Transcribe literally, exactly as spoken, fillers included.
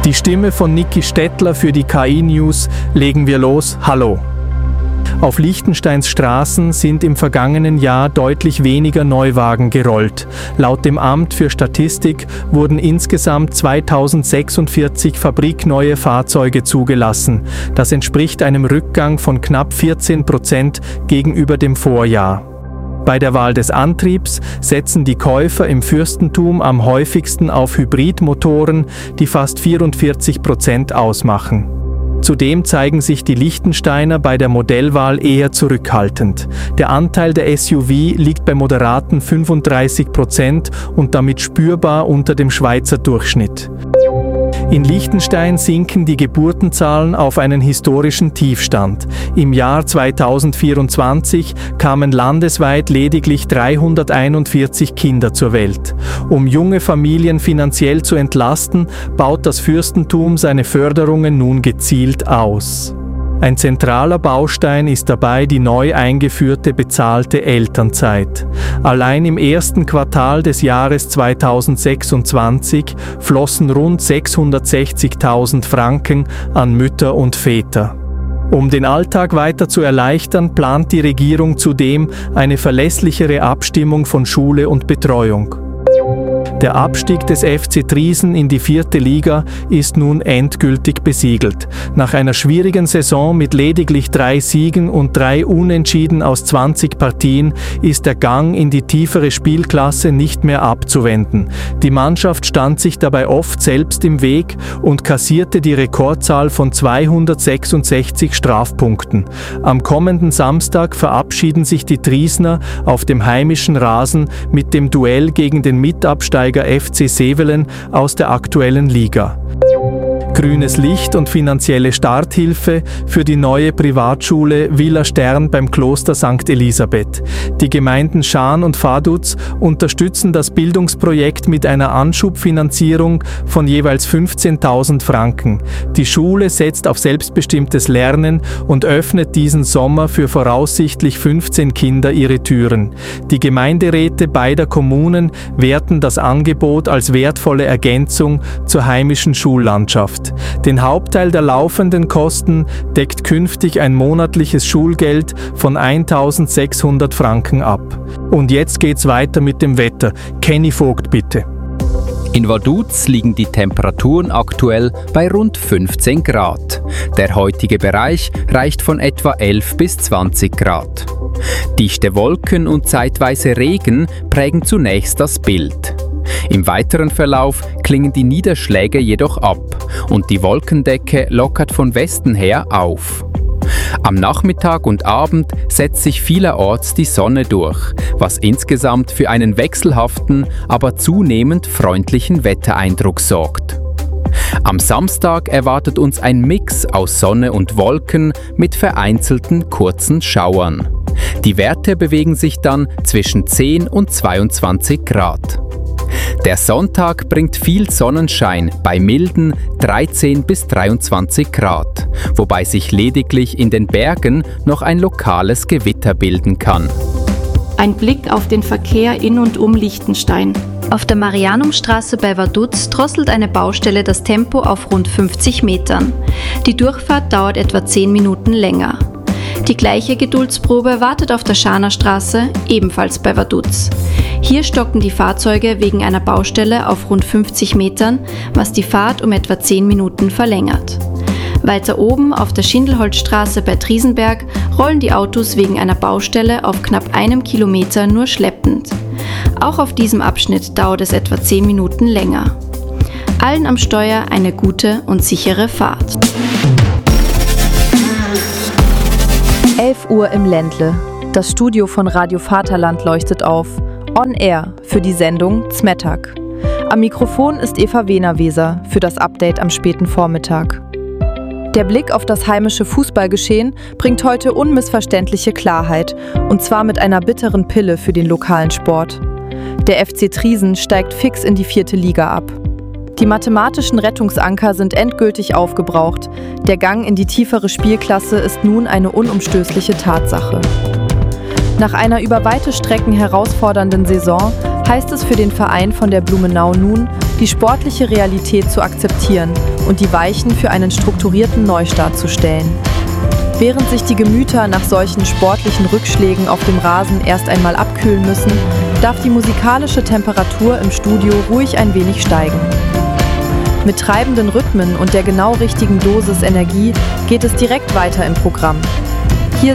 Die Stimme von Niki Stettler für die K I-News. Legen wir los. Hallo. Auf Liechtensteins Straßen sind im vergangenen Jahr deutlich weniger Neuwagen gerollt. Laut dem Amt für Statistik wurden insgesamt zweitausendsechsundvierzig fabrikneue Fahrzeuge zugelassen. Das entspricht einem Rückgang von knapp vierzehn Prozent gegenüber dem Vorjahr. Bei der Wahl des Antriebs setzen die Käufer im Fürstentum am häufigsten auf Hybridmotoren, die fast vierundvierzig Prozent ausmachen. Zudem zeigen sich die Liechtensteiner bei der Modellwahl eher zurückhaltend. Der Anteil der S U V liegt bei moderaten fünfunddreißig Prozent und damit spürbar unter dem Schweizer Durchschnitt. In Liechtenstein sinken die Geburtenzahlen auf einen historischen Tiefstand. Im Jahr zweitausendvierundzwanzig kamen landesweit lediglich dreihunderteinundvierzig Kinder zur Welt. Um junge Familien finanziell zu entlasten, baut das Fürstentum seine Förderungen nun gezielt aus. Ein zentraler Baustein ist dabei die neu eingeführte bezahlte Elternzeit. Allein im ersten Quartal des Jahres zweitausendsechsundzwanzig flossen rund sechshundertsechzigtausend Franken an Mütter und Väter. Um den Alltag weiter zu erleichtern, plant die Regierung zudem eine verlässlichere Abstimmung von Schule und Betreuung. Der Abstieg des F C Triesen in die vierte Liga ist nun endgültig besiegelt. Nach einer schwierigen Saison mit lediglich drei Siegen und drei Unentschieden aus zwanzig Partien ist der Gang in die tiefere Spielklasse nicht mehr abzuwenden. Die Mannschaft stand sich dabei oft selbst im Weg und kassierte die Rekordzahl von zweihundertsechsundsechzig Strafpunkten. Am kommenden Samstag verabschieden sich die Triesner auf dem heimischen Rasen mit dem Duell gegen den Mitabsteiger F C Sevelen aus der aktuellen Liga. Grünes Licht und finanzielle Starthilfe für die neue Privatschule Villa Stern beim Kloster Sankt Elisabeth. Die Gemeinden Schaan und Vaduz unterstützen das Bildungsprojekt mit einer Anschubfinanzierung von jeweils fünfzehntausend Franken. Die Schule setzt auf selbstbestimmtes Lernen und öffnet diesen Sommer für voraussichtlich fünfzehn Kinder ihre Türen. Die Gemeinderäte beider Kommunen werten das Angebot als wertvolle Ergänzung zur heimischen Schullandschaft. Den Hauptteil der laufenden Kosten deckt künftig ein monatliches Schulgeld von eintausendsechshundert Franken ab. Und jetzt geht's weiter mit dem Wetter. Kenny Vogt, bitte. In Vaduz liegen die Temperaturen aktuell bei rund fünfzehn Grad. Der heutige Bereich reicht von etwa elf bis zwanzig Grad. Dichte Wolken und zeitweise Regen prägen zunächst das Bild. Im weiteren Verlauf klingen die Niederschläge jedoch ab und die Wolkendecke lockert von Westen her auf. Am Nachmittag und Abend setzt sich vielerorts die Sonne durch, was insgesamt für einen wechselhaften, aber zunehmend freundlichen Wettereindruck sorgt. Am Samstag erwartet uns ein Mix aus Sonne und Wolken mit vereinzelten kurzen Schauern. Die Werte bewegen sich dann zwischen zehn und zweiundzwanzig Grad. Der Sonntag bringt viel Sonnenschein bei milden dreizehn bis dreiundzwanzig Grad, wobei sich lediglich in den Bergen noch ein lokales Gewitter bilden kann. Ein Blick auf den Verkehr in und um Liechtenstein. Auf der Marianumstraße bei Vaduz drosselt eine Baustelle das Tempo auf rund fünfzig Metern. Die Durchfahrt dauert etwa zehn Minuten länger. Die gleiche Geduldsprobe wartet auf der Schaaner Straße, ebenfalls bei Vaduz. Hier stocken die Fahrzeuge wegen einer Baustelle auf rund fünfzig Metern, was die Fahrt um etwa zehn Minuten verlängert. Weiter oben auf der Schindelholzstraße bei Triesenberg rollen die Autos wegen einer Baustelle auf knapp einem Kilometer nur schleppend. Auch auf diesem Abschnitt dauert es etwa zehn Minuten länger. Allen am Steuer eine gute und sichere Fahrt. elf Uhr im Ländle. Das Studio von Radio Vaterland leuchtet auf. On Air für die Sendung Zmettag. Am Mikrofon ist Eva Wehnerweser für das Update am späten Vormittag. Der Blick auf das heimische Fußballgeschehen bringt heute unmissverständliche Klarheit, und zwar mit einer bitteren Pille für den lokalen Sport. Der F C Triesen steigt fix in die vierte Liga ab. Die mathematischen Rettungsanker sind endgültig aufgebraucht. Der Gang in die tiefere Spielklasse ist nun eine unumstößliche Tatsache. Nach einer über weite Strecken herausfordernden Saison heißt es für den Verein von der Blumenau nun, die sportliche Realität zu akzeptieren und die Weichen für einen strukturierten Neustart zu stellen. Während sich die Gemüter nach solchen sportlichen Rückschlägen auf dem Rasen erst einmal abkühlen müssen, darf die musikalische Temperatur im Studio ruhig ein wenig steigen. Mit treibenden Rhythmen und der genau richtigen Dosis Energie geht es direkt weiter im Programm.